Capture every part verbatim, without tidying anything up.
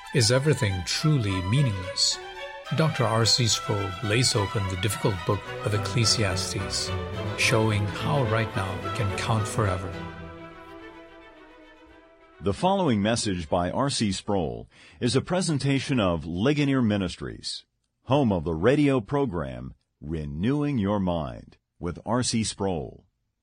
Is everything truly meaningless? Doctor R C Sproul lays open the difficult book of Ecclesiastes, showing how right now can count forever. The following message by R C Sproul is a presentation of Ligonier Ministries, home of the radio program Renewing Your Mind with R C Sproul.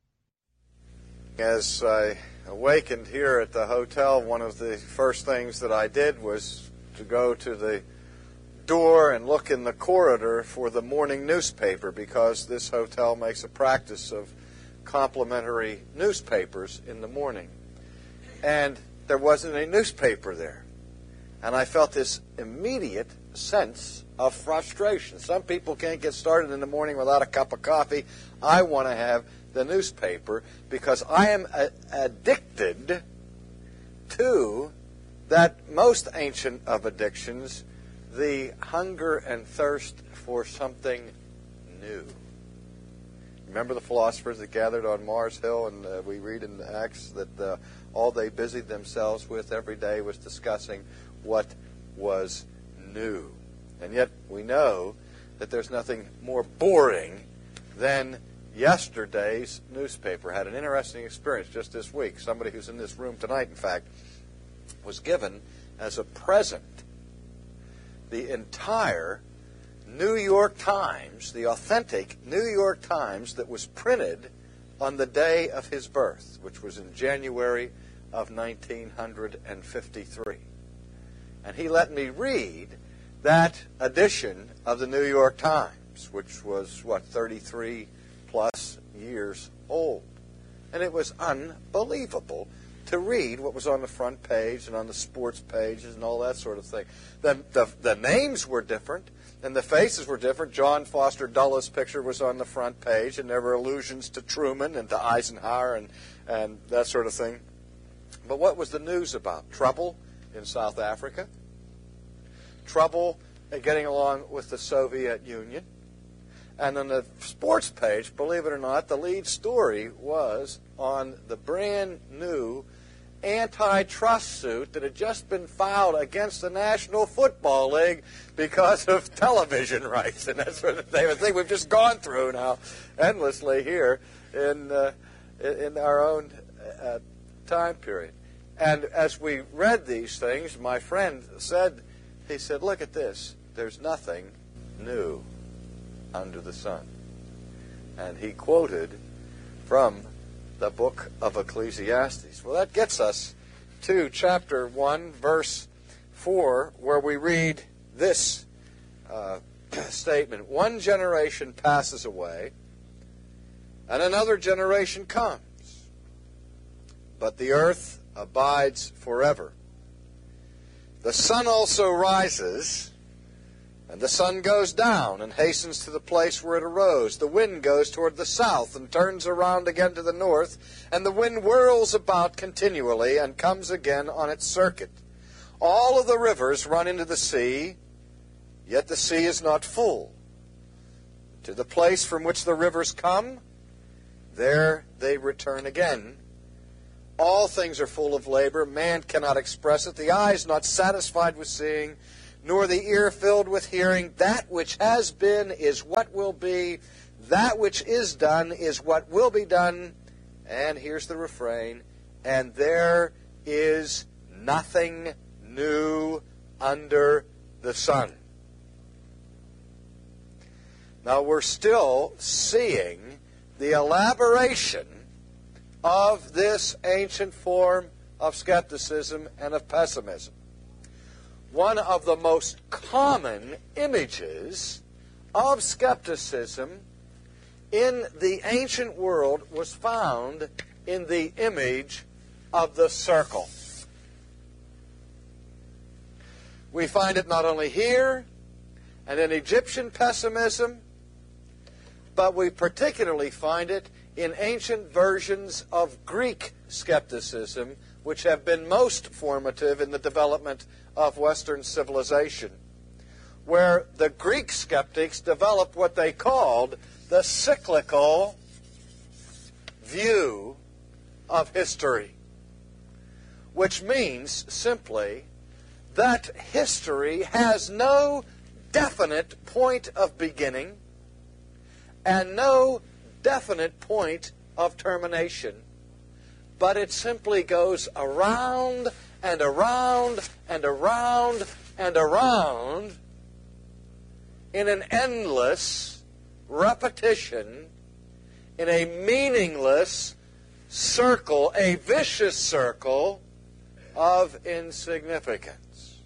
As I awakened here at the hotel, one of the first things that I did was to go to the door and look in the corridor for the morning newspaper, because this hotel makes a practice of complimentary newspapers in the morning. And there wasn't a newspaper there. And I felt this immediate sense of frustration. Some people can't get started in the morning without a cup of coffee. I want to have the newspaper because I am a- addicted to that most ancient of addictions, the hunger and thirst for something new. Remember the philosophers that gathered on Mars Hill, and uh, we read in Acts that uh, all they busied themselves with every day was discussing what was new. And yet we know that there's nothing more boring than yesterday's newspaper. I had an interesting experience just this week. Somebody who's in this room tonight, in fact, was given as a present the entire New York Times, the authentic New York Times that was printed on the day of his birth, which was in January of nineteen fifty-three. And he let me read that edition of the New York Times, which was, what, thirty-three plus years old. And it was unbelievable to read what was on the front page and on the sports pages and all that sort of thing. The, the, the names were different and the faces were different. John Foster Dulles' picture was on the front page, and there were allusions to Truman and to Eisenhower and, and that sort of thing. But what was the news about? Trouble in South Africa, trouble getting along with the Soviet Union. And on the sports page, believe it or not, the lead story was on the brand new antitrust suit that had just been filed against the National Football League because of television rights and that sort of thing. A thing we've just gone through now endlessly here in uh, in our own uh, time period. And as we read these things, my friend said, he said, look at this. There's nothing new under the sun. And he quoted from the book of Ecclesiastes. Well, that gets us to chapter one, verse four, where we read this uh, statement. One generation passes away, and another generation comes, but the earth abides forever. The sun also rises, and the sun goes down and hastens to the place where it arose. The wind goes toward the south and turns around again to the north, and the wind whirls about continually and comes again on its circuit. All of the rivers run into the sea, yet the sea is not full. To the place from which the rivers come, there they return again. All things are full of labor. Man cannot express it. The eye is not satisfied with seeing, nor the ear filled with hearing. That which has been is what will be. That which is done is what will be done. And here's the refrain. And there is nothing new under the sun. Now we're still seeing the elaboration of this ancient form of skepticism and of pessimism. One of the most common images of skepticism in the ancient world was found in the image of the circle. We find it not only here and in Egyptian pessimism, but we particularly find it in ancient versions of Greek skepticism, which have been most formative in the development of Western civilization, where the Greek skeptics developed what they called the cyclical view of history, which means simply that history has no definite point of beginning and no definite point of termination, but it simply goes around and around and around and around in an endless repetition, in a meaningless circle, a vicious circle of insignificance.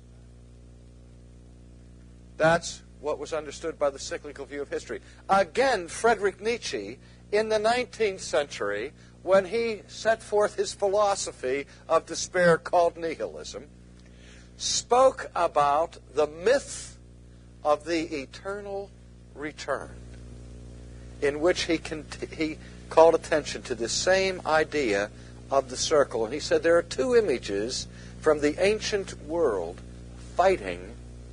That's what was understood by the cyclical view of history. Again, Friedrich Nietzsche, in the nineteenth century, when he set forth his philosophy of despair called nihilism, spoke about the myth of the eternal return, in which he, cont- he called attention to the same idea of the circle. And he said there are two images from the ancient world fighting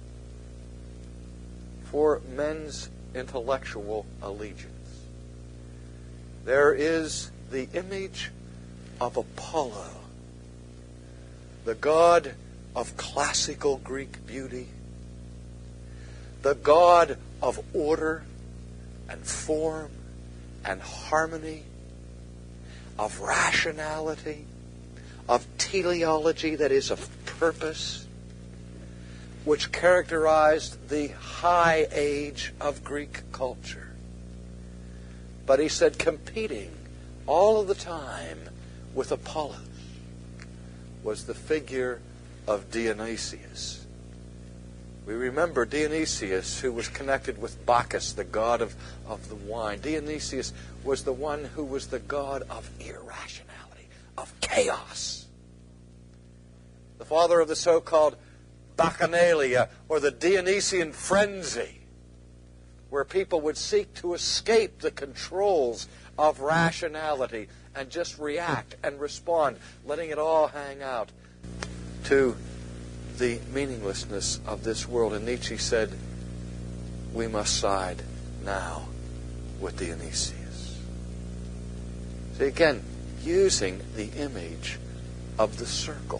for men's intellectual allegiance. There is the image of Apollo, the god of classical Greek beauty, the god of order and form and harmony, of rationality, of teleology, that is, of purpose, which characterized the high age of Greek culture. But he said competing all of the time with Apollo was the figure of Dionysius. We remember Dionysius, who was connected with Bacchus, the god of, of the wine. Dionysius was the one who was the god of irrationality, of chaos. The father of the so-called Bacchanalia, or the Dionysian frenzy, where people would seek to escape the controls of rationality and just react and respond, letting it all hang out to the meaninglessness of this world. And Nietzsche said, we must side now with Dionysius. See, again, using the image of the circle.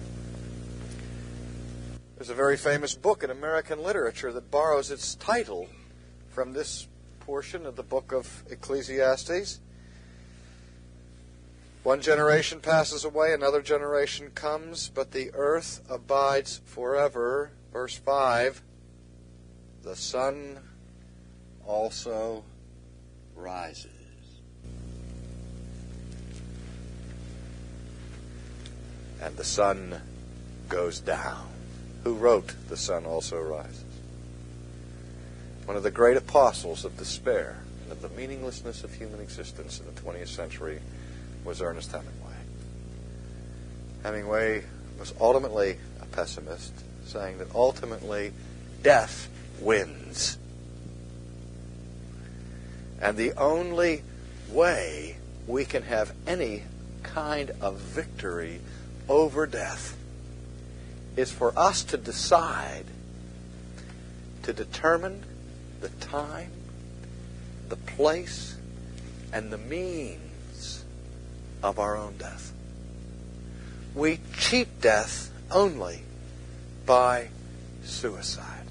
There's a very famous book in American literature that borrows its title from this portion of the book of Ecclesiastes. One generation passes away, another generation comes, but the earth abides forever. Verse five, the sun also rises. And the sun goes down. Who wrote The Sun Also Rises? One of the great apostles of despair and of the meaninglessness of human existence in the twentieth century was Ernest Hemingway. Hemingway was ultimately a pessimist, saying that ultimately death wins. And the only way we can have any kind of victory over death is for us to decide to determine the time, the place, and the means of our own death. We cheat death only by suicide.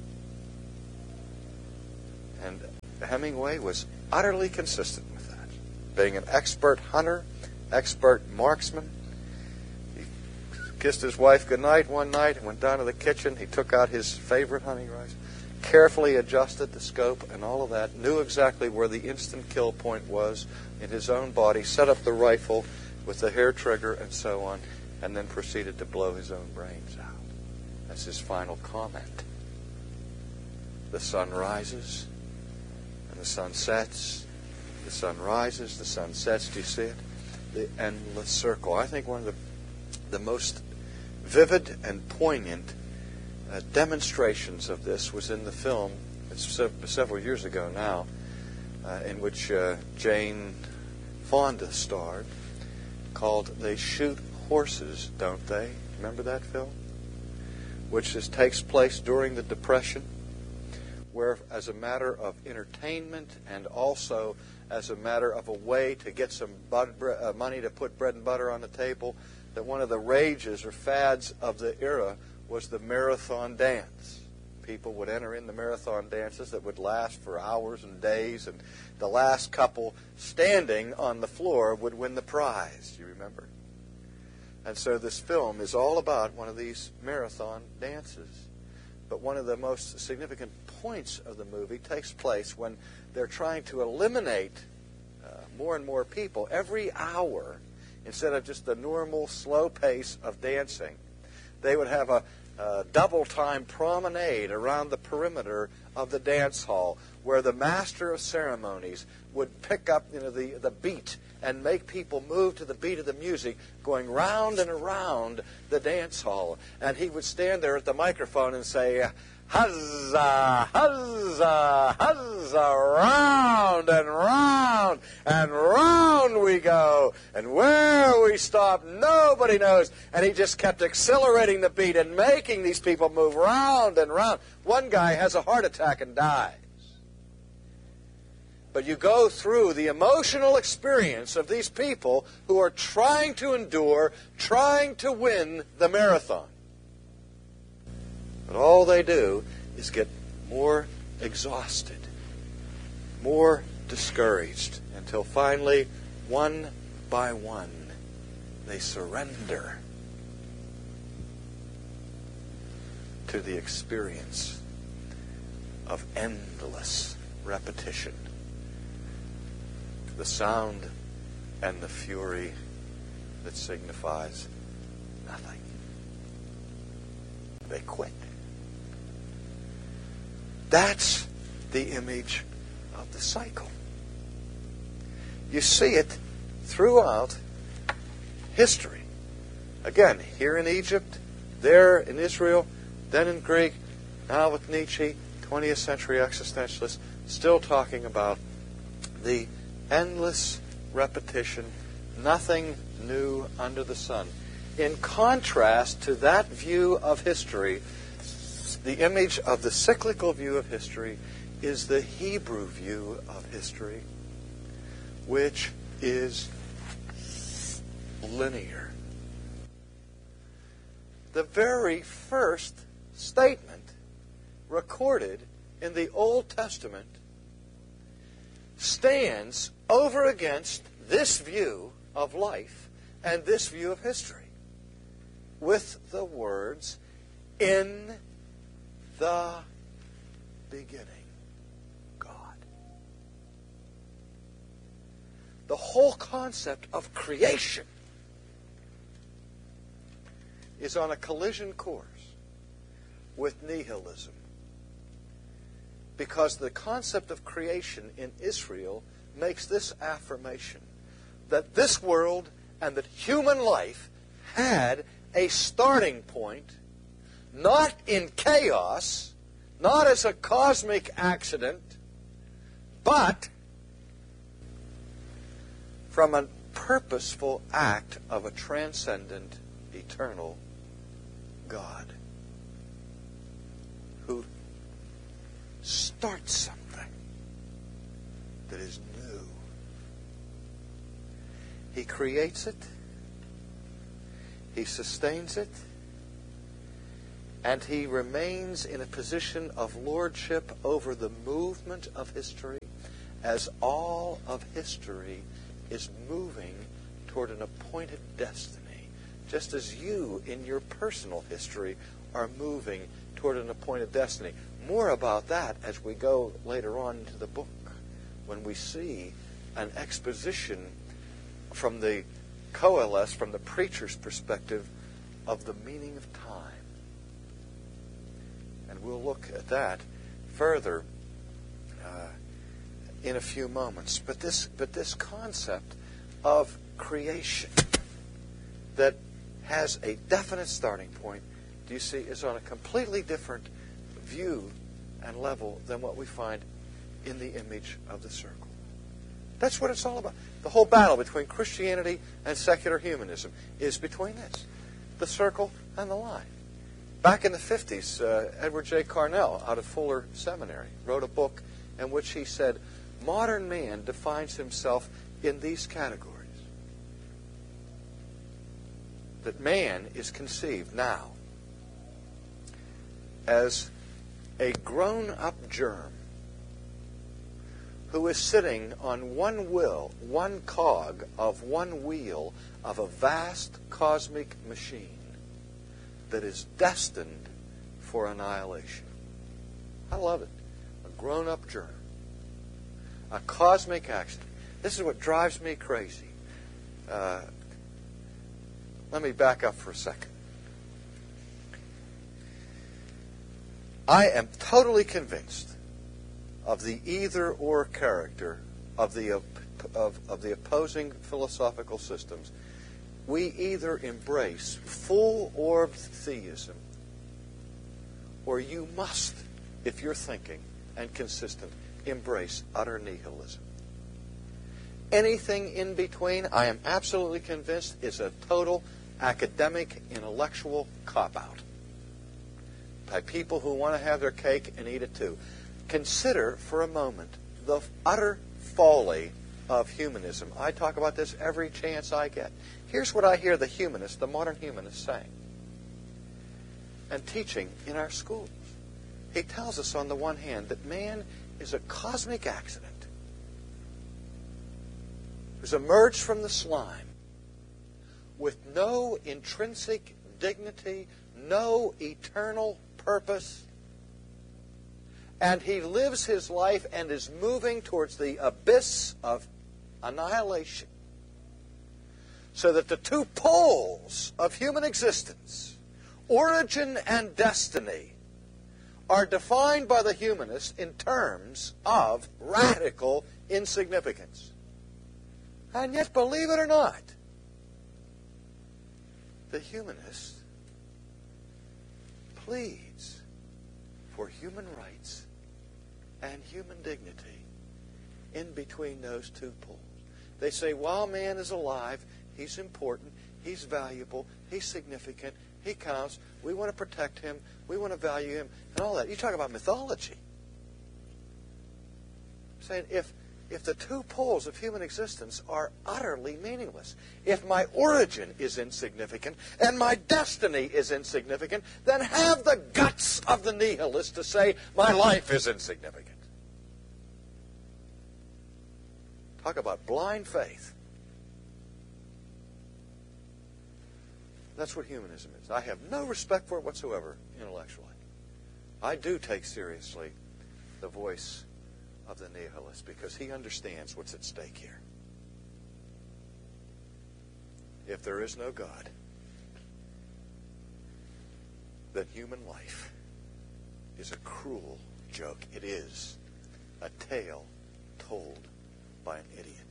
And Hemingway was utterly consistent with that. Being an expert hunter, expert marksman, he kissed his wife goodnight one night and went down to the kitchen. He took out his favorite hunting rifle, carefully adjusted the scope and all of that, knew exactly where the instant kill point was in his own body, set up the rifle with the hair trigger and so on, and then proceeded to blow his own brains out. That's his final comment. The sun rises and the sun sets. The sun rises, the sun sets. Do you see it? The endless circle. I think one of the, the most vivid and poignant Uh, demonstrations of this was in the film, it's se- several years ago now, uh, in which uh, Jane Fonda starred, called They Shoot Horses, Don't They? Remember that film? Which is, takes place during the Depression, where as a matter of entertainment and also as a matter of a way to get some bud, uh, money to put bread and butter on the table, that one of the rages or fads of the era was the marathon dance. People would enter in the marathon dances that would last for hours and days, and the last couple standing on the floor would win the prize. Do you remember? And so this film is all about one of these marathon dances. But one of the most significant points of the movie takes place when they're trying to eliminate uh, more and more people every hour. Instead of just the normal slow pace of dancing, they would have a Uh, double-time promenade around the perimeter of the dance hall, where the master of ceremonies would pick up, you know, the, the beat and make people move to the beat of the music, going round and around the dance hall. And he would stand there at the microphone and say, "Huzzah, huzzah, huzzah, round and round and round we go. And where we stop, nobody knows." And he just kept accelerating the beat and making these people move round and round. One guy has a heart attack and dies. But you go through the emotional experience of these people who are trying to endure, trying to win the marathon. But all they do is get more exhausted, more discouraged, until finally, one by one, they surrender to the experience of endless repetition, the sound and the fury that signifies nothing. They quit. That's the image of the cycle. You see it throughout history. Again, here in Egypt, there in Israel, then in Greek, now with Nietzsche, twentieth century existentialists, still talking about the endless repetition, nothing new under the sun. In contrast to that view of history, the image of the cyclical view of history is the Hebrew view of history, which is linear. The very first statement recorded in the Old Testament stands over against this view of life and this view of history with the words, "In the beginning, God." The whole concept of creation is on a collision course with nihilism, because the concept of creation in Israel makes this affirmation, that this world and that human life had a starting point, not in chaos, not as a cosmic accident, but from a purposeful act of a transcendent, eternal God who starts something that is new. He creates it, He sustains it, and He remains in a position of lordship over the movement of history, as all of history is moving toward an appointed destiny, just as you in your personal history are moving toward an appointed destiny. More about that as we go later on into the book, when we see an exposition from the coalesce, from the preacher's perspective, of the meaning of time. And we'll look at that further uh, in a few moments. But this, but this concept of creation that has a definite starting point, do you see, is on a completely different view and level than what we find in the image of the circle. That's what it's all about. The whole battle between Christianity and secular humanism is between this, the circle and the line. Back in the fifties, uh, Edward J. Carnell, out of Fuller Seminary, wrote a book in which he said, modern man defines himself in these categories. That man is conceived now as a grown-up germ who is sitting on one wheel, one cog of one wheel of a vast cosmic machine that is destined for annihilation. I love it. A grown-up germ. A cosmic accident. This is what drives me crazy. Uh, let me back up for a second. I am totally convinced of the either-or character of the of, of the opposing philosophical systems. We either embrace full-orbed theism, or you must, if you're thinking and consistent, embrace utter nihilism. Anything in between, I am absolutely convinced, is a total academic, intellectual cop-out by people who want to have their cake and eat it too. Consider for a moment the utter folly of humanism. I talk about this every chance I get. Here's what I hear the humanists, the modern humanists, saying and teaching in our schools. He tells us on the one hand that man is a cosmic accident who's emerged from the slime with no intrinsic dignity, no eternal purpose, and he lives his life and is moving towards the abyss of annihilation, so that the two poles of human existence, origin and destiny, are defined by the humanist in terms of radical insignificance. And yet, believe it or not, the humanist pleads for human rights and human dignity in between those two poles. They say, while man is alive, he's important, he's valuable, he's significant, he counts, we want to protect him, we want to value him, and all that. You talk about mythology. Saying if if the two poles of human existence are utterly meaningless, if my origin is insignificant and my destiny is insignificant, then have the guts of the nihilist to say my life is insignificant. Talk about blind faith. That's what humanism is. I have no respect for it whatsoever intellectually. I do take seriously the voice of the nihilist because he understands what's at stake here. If there is no God, then human life is a cruel joke. It is a tale told by an idiot.